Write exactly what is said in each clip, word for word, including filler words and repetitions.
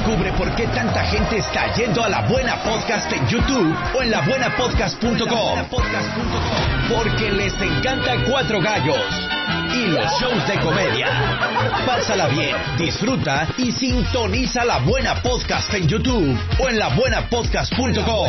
Descubre por qué tanta gente está yendo a La Buena Podcast en YouTube o en la buena podcast punto com. Porque les encanta Cuatro Gallos y los shows de comedia. Pásala bien, disfruta y sintoniza La Buena Podcast en YouTube o en la buena podcast punto com.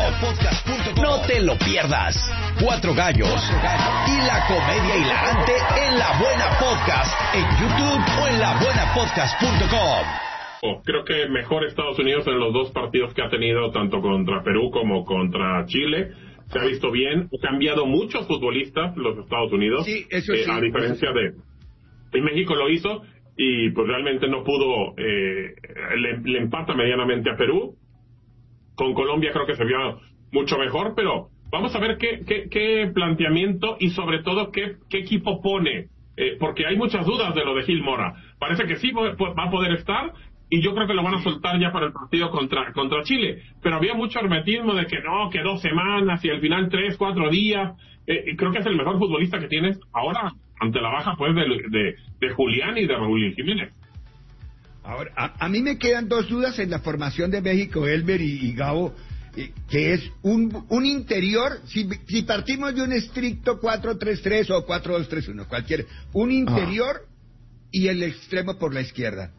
No te lo pierdas. Cuatro Gallos y la comedia hilarante en La Buena Podcast en YouTube o en la buena podcast punto com. Creo que mejor Estados Unidos en los dos partidos que ha tenido, tanto contra Perú como contra Chile. Se ha visto bien, ha cambiado muchos futbolistas los Estados Unidos, sí, eso eh, sí, a diferencia de... Y México lo hizo y pues realmente no pudo, eh, le, le empata medianamente a Perú. Con Colombia creo que se vio mucho mejor, pero vamos a ver qué, qué, qué planteamiento y sobre todo qué, qué equipo pone, eh, porque hay muchas dudas de lo de Gil Mora. Parece que sí va a poder estar, y yo creo que lo van a soltar ya para el partido contra contra Chile, pero había mucho hermetismo de que no, que dos semanas y al final tres, cuatro días. Eh, y creo que es el mejor futbolista que tienes ahora ante la baja pues de, de, de Julián y de Raúl Jiménez. Ahora, a, a mí me quedan dos dudas en la formación de México, Elmer y, y Gabo, eh, que es un, un interior, si, si partimos de un estricto cuatro tres tres o cuatro dos tres uno, cualquier, un interior ah. y el extremo por la izquierda.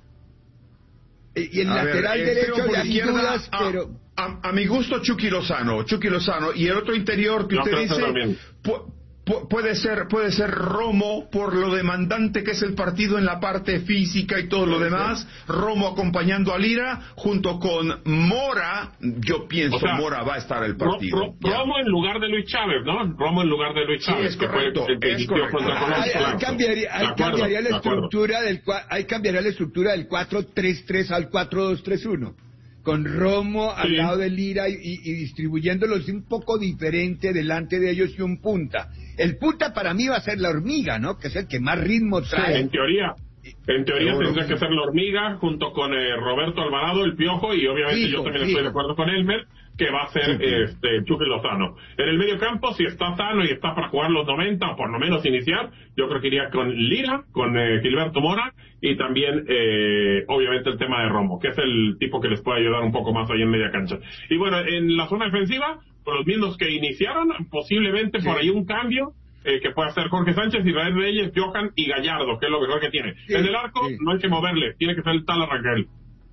Y el a lateral ver, derecho por ya sin dudas, a, pero... A, a mi gusto, Chucky Lozano, Chucky Lozano, y el otro interior que no, usted dice, pu, pu, puede ser puede ser Romo, por lo demandante que es el partido en la parte física y todo lo demás, Romo acompañando a Lira, junto con Mora, yo pienso, o sea, Mora va a estar el partido. Ro, Ro, Romo en lugar de Luis Chávez, ¿no? Romo en lugar de Luis Chávez. Sí, es correcto, que fue el, es correcto. Ahí, ahí cambiaría, ahí acuerdo, cambiaría la estructura del ahí cambiaría la estructura del cuatro tres tres al cuatro dos tres uno. Con Romo al sí. lado de Lira y, y, y distribuyéndolos un poco diferente delante de ellos y un punta. El punta para mí va a ser la hormiga, ¿no? Que es el que más ritmo trae. Sí, en teoría, en teoría Pero, tendría que ser la hormiga junto con eh, Roberto Alvarado, el Piojo, y obviamente fijo, yo también fijo. estoy de acuerdo con Elmer, que va a ser sí, este Chucky Lozano. En el medio campo, si está sano y está para jugar los noventa, o por lo menos iniciar, yo creo que iría con Lira, con eh, Gilberto Mora, y también, eh, obviamente, el tema de Romo, que es el tipo que les puede ayudar un poco más ahí en media cancha. Y bueno, en la zona defensiva, con los mismos que iniciaron, posiblemente sí. por ahí un cambio, eh, que puede hacer Jorge Sánchez, Israel Reyes, Johan y Gallardo, que es lo mejor que tiene. Sí, en el arco, sí. no hay que moverle, tiene que ser el tal Arranquel.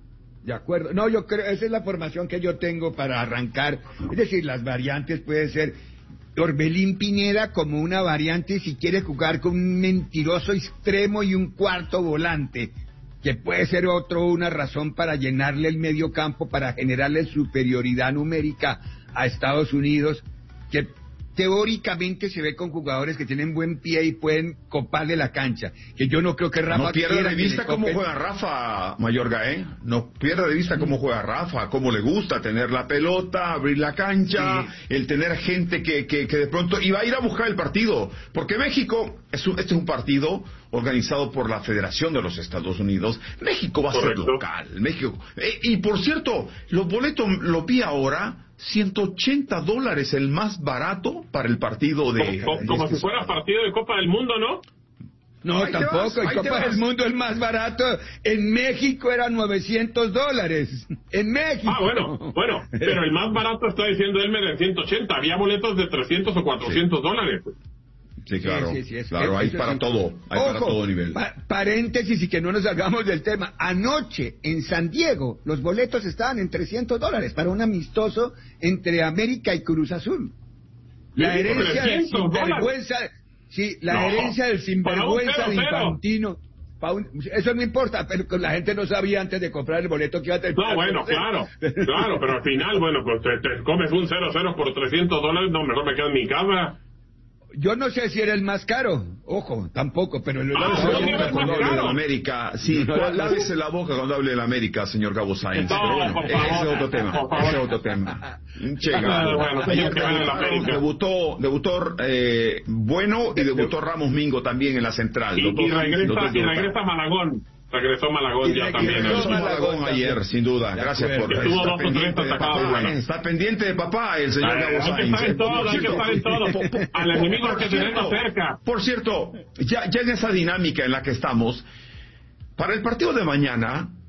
De acuerdo. No, yo creo, esa es la formación que yo tengo para arrancar. Es decir, las variantes pueden ser Orbelín Pineda como una variante si quiere jugar con un mentiroso extremo y un cuarto volante, que puede ser otro una razón para llenarle el medio campo, para generarle superioridad numérica a Estados Unidos, que teóricamente se ve con jugadores que tienen buen pie y pueden coparle la cancha, que yo no creo que Rafa no pierda de vista cómo juega Rafa, Mayorga, ¿eh? No pierda de vista cómo juega Rafa, cómo le gusta tener la pelota, abrir la cancha, sí. el tener gente que, que, que de pronto y va a ir a buscar el partido, porque México es un, este es un partido organizado por la Federación de los Estados Unidos. México va a Correcto. ser local, México. Eh, y por cierto, los boletos los vi ahora, ciento ochenta dólares el más barato para el partido de... Como, como, como si fuera partido de Copa del Mundo, ¿no? No, ahí tampoco, el Copa del Mundo es más barato. En México era novecientos dólares. En México. Ah, bueno, bueno, pero el más barato está diciendo Elmer en ciento ochenta. Había boletos de trescientos o cuatrocientos sí. dólares. Sí, claro, sí, sí, sí, claro, hay para sí. todo, hay Ojo, para todo nivel. Pa paréntesis y que no nos salgamos del tema. Anoche en San Diego los boletos estaban en trescientos dólares para un amistoso entre América y Cruz Azul. La herencia del sinvergüenza, sí, la no, herencia del sinvergüenza de Infantino. Un, eso no importa, pero la gente no sabía antes de comprar el boleto que iba a tener. No, bueno, claro, claro, pero al final, bueno, pues te, te comes un cero cero por trescientos dólares, no, mejor me quedo en mi casa. Yo no sé si era el más caro, ojo, tampoco, pero el ah, no, no, cuando hable de la América, sí, no, lávese la boca cuando hable de la América, señor Gabo Sainz. No, pero bueno, ese es otro tema, ese es otro tema. Che, Gabo, bueno, señor, debutó, debutó, debutó eh, bueno y debutó Ramos Mingo también en la central. Y, y regresa, y regresa Malagón. Regresó Malagón ya también. Regresó Malagón ayer, sin duda. Gracias por estar pendiente de papá. Está pendiente de papá el señor Gabo Sainz. Hay que estar en todo, hay que estar en todo. Al enemigo hay que tenerlo cerca. Por cierto, ya, ya en esa dinámica en la que estamos, para el partido de mañana,